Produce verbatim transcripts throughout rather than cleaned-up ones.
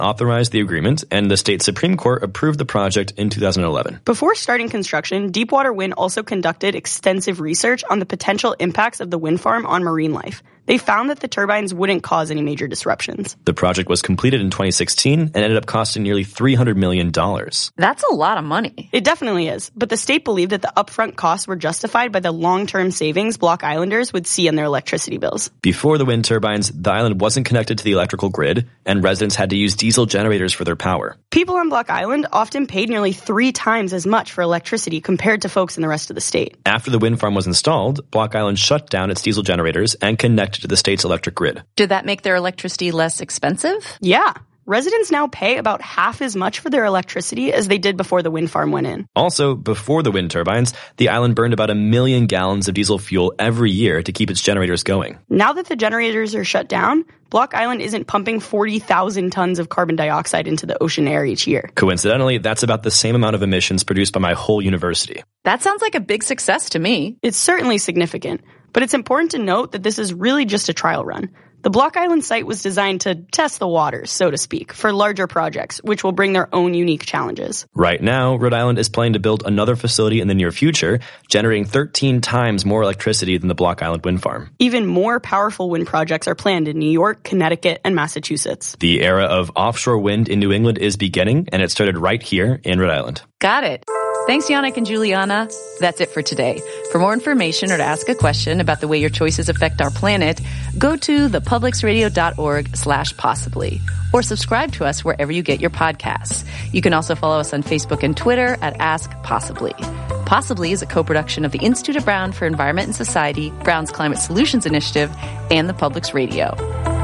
authorized the agreement, and the state Supreme Court approved the project in two thousand eleven. Before starting construction, Deepwater Wind also conducted extensive research on the potential impacts of the wind farm on marine life. They found that the turbines wouldn't cause any major disruptions. The project was completed in twenty sixteen and ended up costing nearly three hundred million dollars. That's a lot of money. It definitely is, but the state believed that the upfront costs were justified by the long-term savings Block Islanders would see on their electricity bills. Before the wind turbines, the island wasn't connected to the electrical grid, and residents had to use diesel generators for their power. People on Block Island often paid nearly three times as much for electricity compared to folks in the rest of the state. After the wind farm was installed, Block Island shut down its diesel generators and connected to the state's electric grid. Did that make their electricity less expensive? Yeah. Residents now pay about half as much for their electricity as they did before the wind farm went in. Also, before the wind turbines, the island burned about a million gallons of diesel fuel every year to keep its generators going. Now that the generators are shut down, Block Island isn't pumping forty thousand tons of carbon dioxide into the ocean air each year. Coincidentally, that's about the same amount of emissions produced by my whole university. That sounds like a big success to me. It's certainly significant, but it's important to note that this is really just a trial run. The Block Island site was designed to test the waters, so to speak, for larger projects, which will bring their own unique challenges. Right now, Rhode Island is planning to build another facility in the near future, generating thirteen times more electricity than the Block Island wind farm. Even more powerful wind projects are planned in New York, Connecticut, and Massachusetts. The era of offshore wind in New England is beginning, and it started right here in Rhode Island. Got it. Thanks, Yannick and Juliana. That's it for today. For more information or to ask a question about the way your choices affect our planet, go to thepublicsradio.org slash possibly or subscribe to us wherever you get your podcasts. You can also follow us on Facebook and Twitter at Ask Possibly. Possibly is a co-production of the Institute of Brown for Environment and Society, Brown's Climate Solutions Initiative, and the Public's Radio.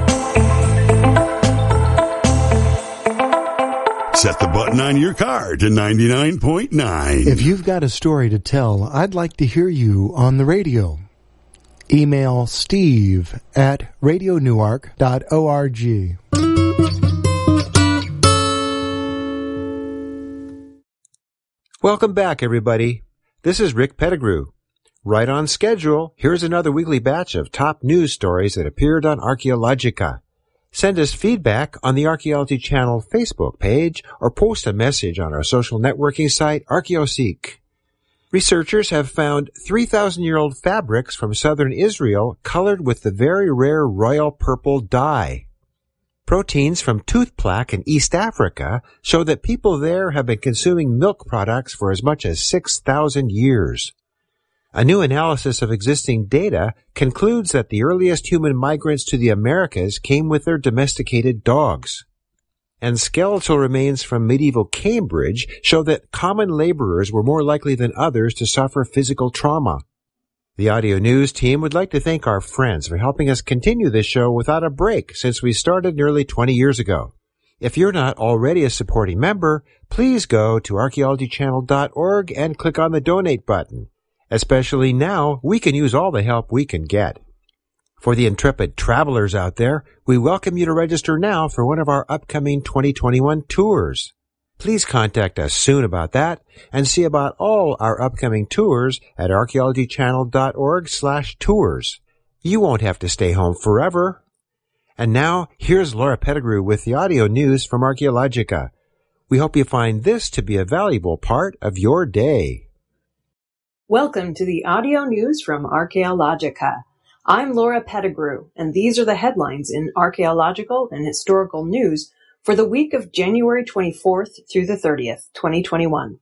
Set the button on your car to ninety-nine point nine. If you've got a story to tell, I'd like to hear you on the radio. Email steve at radio newark dot org. Welcome back, everybody. This is Rick Pettigrew. Right on schedule, here's another weekly batch of top news stories that appeared on Archaeologica. Send us feedback on the Archaeology Channel Facebook page or post a message on our social networking site, ArchaeoSeek. Researchers have found three thousand year old fabrics from southern Israel colored with the very rare royal purple dye. Proteins from tooth plaque in East Africa show that people there have been consuming milk products for as much as six thousand years. A new analysis of existing data concludes that the earliest human migrants to the Americas came with their domesticated dogs. And skeletal remains from medieval Cambridge show that common laborers were more likely than others to suffer physical trauma. The Audio News team would like to thank our friends for helping us continue this show without a break since we started nearly twenty years ago. If you're not already a supporting member, please go to archaeology channel dot org and click on the donate button. Especially now, we can use all the help we can get. For the intrepid travelers out there, we welcome you to register now for one of our upcoming twenty twenty-one tours. Please contact us soon about that and see about all our upcoming tours at archaeology channel dot org slash tours. You won't have to stay home forever. And now, here's Laura Pettigrew with the audio news from Archaeologica. We hope you find this to be a valuable part of your day. Welcome to the audio news from Archaeologica. I'm Laura Pettigrew, and these are the headlines in archaeological and historical news for the week of January twenty-fourth through the thirtieth, twenty twenty-one.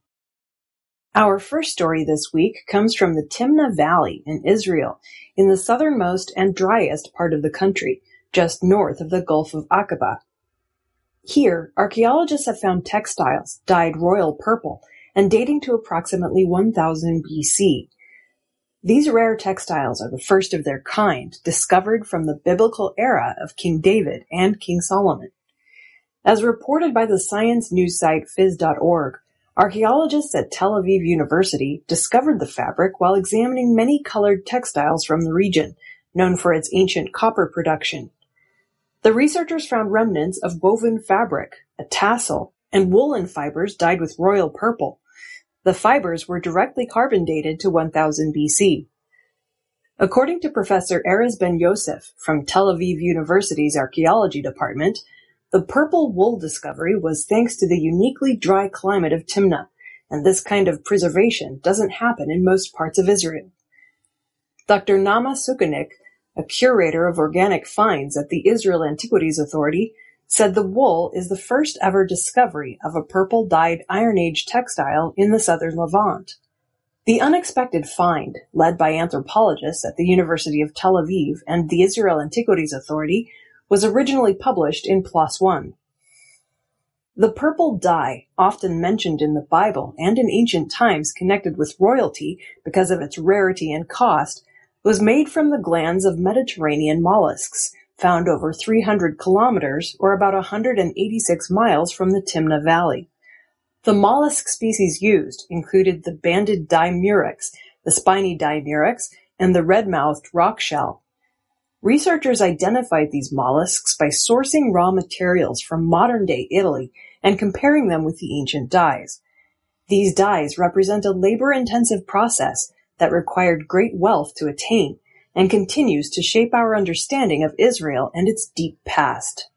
Our first story this week comes from the Timna Valley in Israel, in the southernmost and driest part of the country, just north of the Gulf of Aqaba. Here, archaeologists have found textiles dyed royal purple and dating to approximately one thousand B C. These rare textiles are the first of their kind, discovered from the biblical era of King David and King Solomon. As reported by the science news site phys dot org, archaeologists at Tel Aviv University discovered the fabric while examining many colored textiles from the region, known for its ancient copper production. The researchers found remnants of woven fabric, a tassel, and woolen fibers dyed with royal purple. The fibers were directly carbon dated to one thousand B C. According to Professor Erez Ben Yosef from Tel Aviv University's Archaeology Department, The purple wool discovery was thanks to the uniquely dry climate of Timnah, and this kind of preservation doesn't happen in most parts of Israel. Doctor Nama Sukanik, a curator of organic finds at the Israel Antiquities Authority, said the wool is the first ever discovery of a purple-dyed Iron Age textile in the southern Levant. The unexpected find, led by anthropologists at the University of Tel Aviv and the Israel Antiquities Authority, was originally published in PLOS One. The purple dye, often mentioned in the Bible and in ancient times connected with royalty because of its rarity and cost, was made from the glands of Mediterranean mollusks, found over three hundred kilometers or about one hundred eighty-six miles from the Timnah Valley. The mollusk species used included the banded dimurex, the spiny dimurex, and the red-mouthed rockshell. Researchers identified these mollusks by sourcing raw materials from modern-day Italy and comparing them with the ancient dyes. These dyes represent a labor-intensive process that required great wealth to attain and continues to shape our understanding of Israel and its deep past.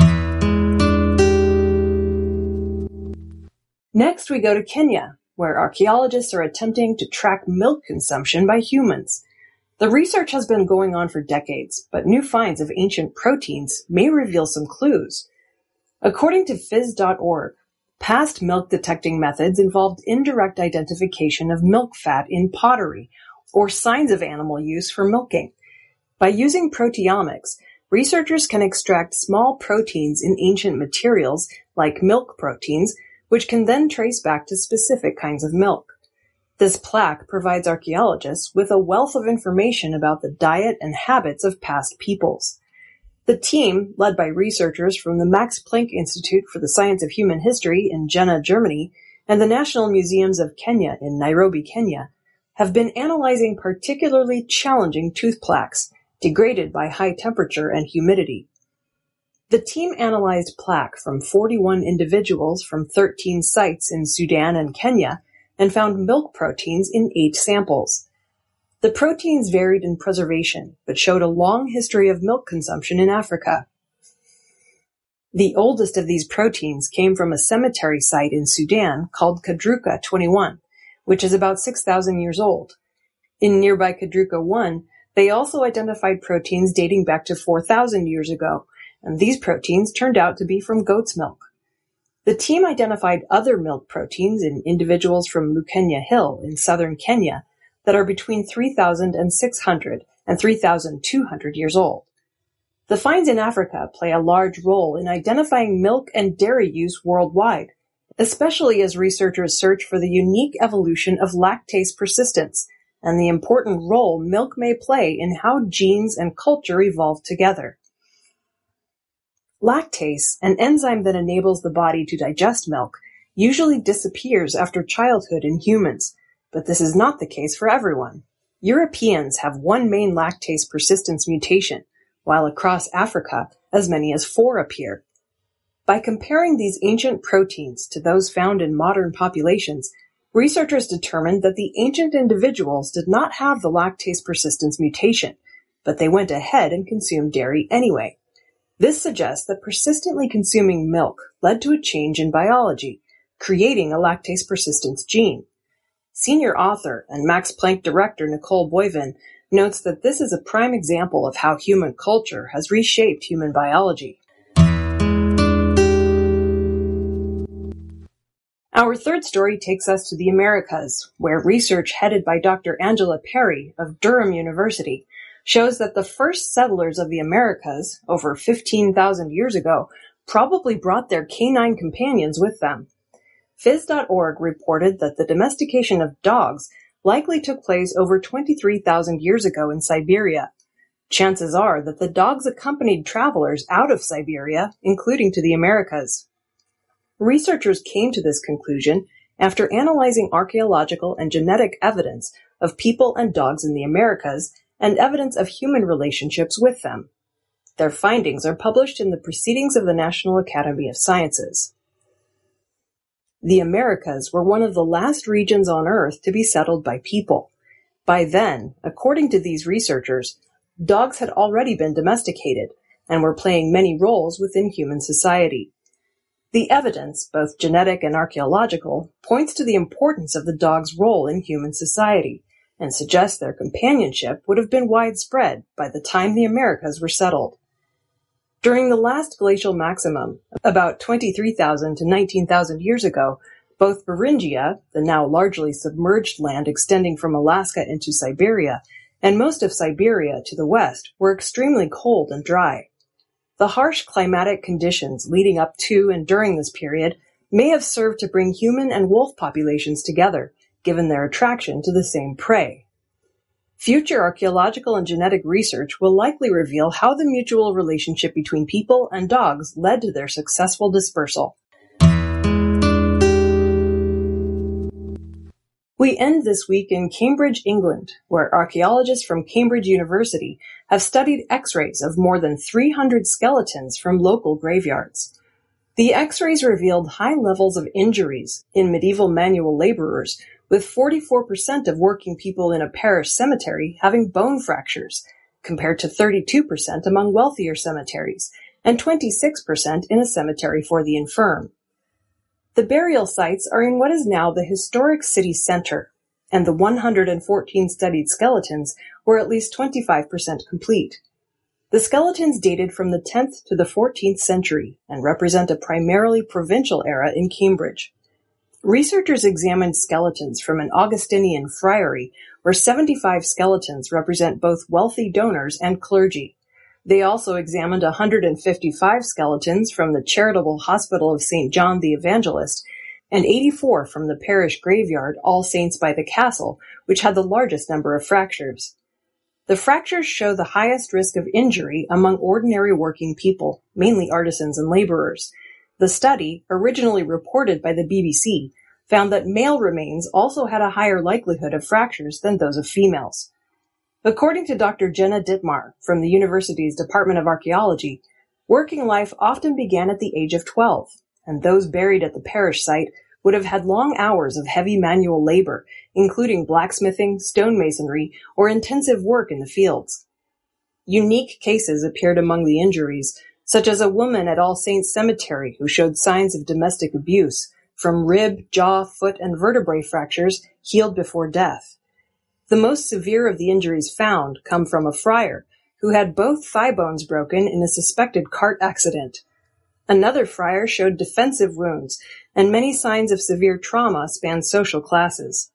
Next, we go to Kenya, where archaeologists are attempting to track milk consumption by humans. The research has been going on for decades, but new finds of ancient proteins may reveal some clues. According to phys dot org, past milk detecting methods involved indirect identification of milk fat in pottery, or signs of animal use for milking. By using proteomics, researchers can extract small proteins in ancient materials, like milk proteins, which can then trace back to specific kinds of milk. This plaque provides archaeologists with a wealth of information about the diet and habits of past peoples. The team, led by researchers from the Max Planck Institute for the Science of Human History in Jena, Germany, and the National Museums of Kenya in Nairobi, Kenya, have been analyzing particularly challenging tooth plaques, degraded by high temperature and humidity. The team analyzed plaque from forty-one individuals from thirteen sites in Sudan and Kenya and found milk proteins in eight samples. The proteins varied in preservation, but showed a long history of milk consumption in Africa. The oldest of these proteins came from a cemetery site in Sudan called Kadruka twenty-one, which is about six thousand years old. In nearby Kadruka one, they also identified proteins dating back to four thousand years ago, and these proteins turned out to be from goat's milk. The team identified other milk proteins in individuals from Lukenya Hill in southern Kenya that are between three thousand six hundred and three thousand two hundred years old. The finds in Africa play a large role in identifying milk and dairy use worldwide, especially as researchers search for the unique evolution of lactase persistence and the important role milk may play in how genes and culture evolve together. Lactase, an enzyme that enables the body to digest milk, usually disappears after childhood in humans, but this is not the case for everyone. Europeans have one main lactase persistence mutation, while across Africa, as many as four appear. By comparing these ancient proteins to those found in modern populations, researchers determined that the ancient individuals did not have the lactase persistence mutation, but they went ahead and consumed dairy anyway. This suggests that persistently consuming milk led to a change in biology, creating a lactase persistence gene. Senior author and Max Planck director Nicole Boivin notes that this is a prime example of how human culture has reshaped human biology. Our third story takes us to the Americas, where research headed by Doctor Angela Perry of Durham University shows that the first settlers of the Americas, over fifteen thousand years ago, probably brought their canine companions with them. phys dot org reported that the domestication of dogs likely took place over twenty-three thousand years ago in Siberia. Chances are that the dogs accompanied travelers out of Siberia, including to the Americas. Researchers came to this conclusion after analyzing archaeological and genetic evidence of people and dogs in the Americas and evidence of human relationships with them. Their findings are published in the Proceedings of the National Academy of Sciences. The Americas were one of the last regions on Earth to be settled by people. By then, according to these researchers, dogs had already been domesticated, and were playing many roles within human society. The evidence, both genetic and archaeological, points to the importance of the dog's role in human society and suggests their companionship would have been widespread by the time the Americas were settled. During the last glacial maximum, about twenty-three thousand to nineteen thousand years ago, both Beringia, the now largely submerged land extending from Alaska into Siberia, and most of Siberia to the west were extremely cold and dry. The harsh climatic conditions leading up to and during this period may have served to bring human and wolf populations together, given their attraction to the same prey. Future archaeological and genetic research will likely reveal how the mutual relationship between people and dogs led to their successful dispersal. We end this week in Cambridge, England, where archaeologists from Cambridge University have studied X-rays of more than three hundred skeletons from local graveyards. The X-rays revealed high levels of injuries in medieval manual laborers, with forty-four percent of working people in a parish cemetery having bone fractures, compared to thirty-two percent among wealthier cemeteries, and twenty-six percent in a cemetery for the infirm. The burial sites are in what is now the historic city center, and the one hundred fourteen studied skeletons were at least twenty-five percent complete. The skeletons dated from the tenth to the fourteenth century and represent a primarily provincial era in Cambridge. Researchers examined skeletons from an Augustinian friary where seventy-five skeletons represent both wealthy donors and clergy. They also examined one hundred fifty-five skeletons from the Charitable Hospital of Saint John the Evangelist and eighty-four from the parish graveyard All Saints by the Castle, which had the largest number of fractures. The fractures show the highest risk of injury among ordinary working people, mainly artisans and laborers. The study, originally reported by the B B C, found that male remains also had a higher likelihood of fractures than those of females. According to Doctor Jenna Dittmar from the university's Department of Archaeology, working life often began at the age of twelve, and those buried at the parish site would have had long hours of heavy manual labor, including blacksmithing, stonemasonry, or intensive work in the fields. Unique cases appeared among the injuries, such as a woman at All Saints Cemetery who showed signs of domestic abuse, from rib, jaw, foot, and vertebrae fractures healed before death. The most severe of the injuries found come from a friar who had both thigh bones broken in a suspected cart accident. Another friar showed defensive wounds, and many signs of severe trauma spanned social classes.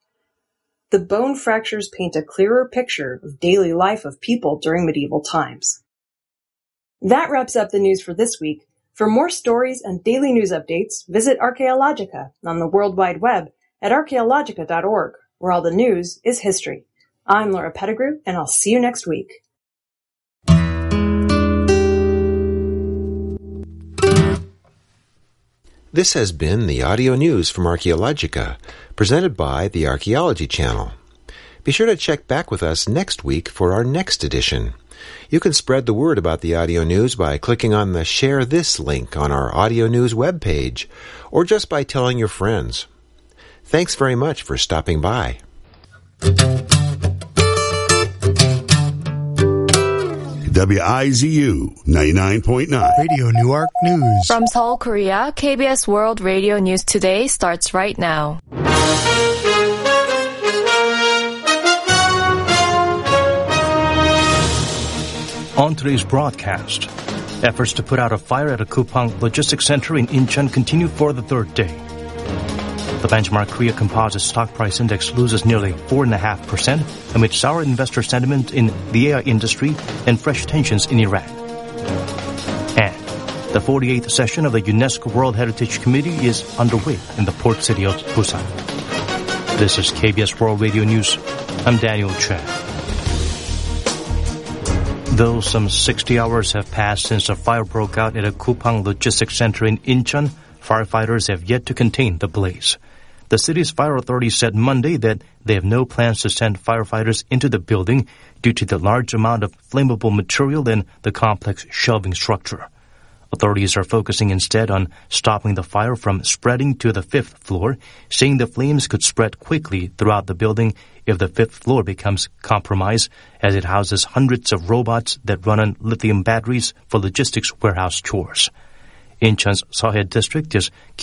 The bone fractures paint a clearer picture of daily life of people during medieval times. That wraps up the news for this week. For more stories and daily news updates, visit Archaeologica on the World Wide Web at archaeologica dot org, where all the news is history. I'm Laura Pettigrew, and I'll see you next week. This has been the audio news from Archaeologica, presented by the Archaeology Channel. Be sure to check back with us next week for our next edition. You can spread the word about the audio news by clicking on the Share This link on our audio news webpage, or just by telling your friends. Thanks very much for stopping by. W I Z U ninety-nine point nine. Radio Newark News. From Seoul, Korea, K B S World Radio News Today starts right now. On today's broadcast, efforts to put out a fire at a Kupang logistics center in Incheon continue for the third day. The benchmark Korea Composite Stock Price Index loses nearly four point five percent amid sour investor sentiment in the A I industry and fresh tensions in Iran. And the forty-eighth session of the UNESCO World Heritage Committee is underway in the port city of Busan. This is K B S World Radio News. I'm Daniel Chen. Though some sixty hours have passed since a fire broke out at a Kupang logistics center in Incheon, firefighters have yet to contain the blaze. The city's fire authority said Monday that they have no plans to send firefighters into the building due to the large amount of flammable material in the complex shelving structure. Authorities are focusing instead on stopping the fire from spreading to the fifth floor, saying the flames could spread quickly throughout the building if the fifth floor becomes compromised, as it houses hundreds of robots that run on lithium batteries for logistics warehouse chores. Incheon's Seohae district is